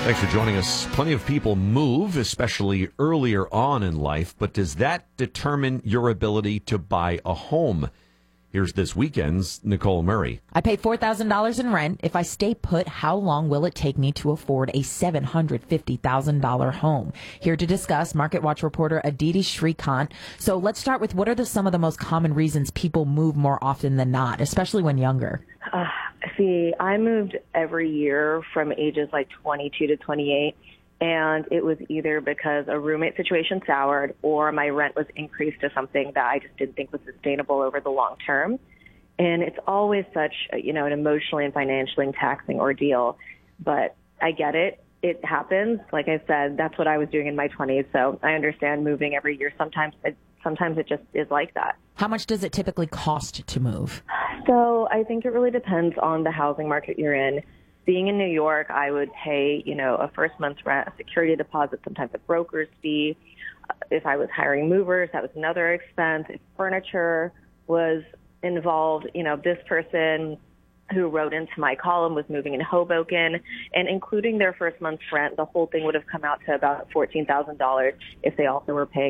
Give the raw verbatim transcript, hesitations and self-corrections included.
Thanks for joining us. Plenty of people move, especially earlier on in life, but does that determine your ability to buy a home? Here's this weekend's Nicole Murray. I pay four thousand dollars in rent. If I stay put, how long will it take me to afford a seven hundred fifty thousand dollars home? Here to discuss, Market Watch reporter Aditi Shrikant. So let's start with what are the, some of the most common reasons people move more often than not, especially when younger? Uh, see, I moved every year from ages like twenty-two to twenty-eight, and it was either because a roommate situation soured or my rent was increased to something that I just didn't think was sustainable over the long term. And it's always such, you know, an emotionally and financially taxing ordeal. But I get it. It happens. Like I said, that's what I was doing in my twenties. So I understand moving every year. Sometimes it, sometimes it just is like that. How much does it typically cost to move? So I think it really depends on the housing market you're in. Being in New York, I would pay, you know, a first month's rent, a security deposit, sometimes a broker's fee. If I was hiring movers, that was another expense. If furniture was involved, you know, this person who wrote into my column was moving in Hoboken, and including their first month's rent, the whole thing would have come out to about fourteen thousand dollars if they also were paying